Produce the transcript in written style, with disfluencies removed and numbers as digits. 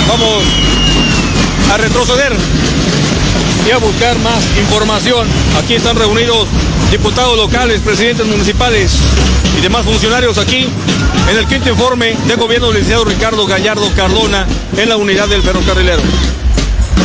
Vamos a retroceder y a buscar más información. Aquí están reunidos diputados locales, presidentes municipales y demás funcionarios aquí en el quinto informe de gobierno del licenciado Ricardo Gallardo Cardona en la unidad del ferrocarrilero.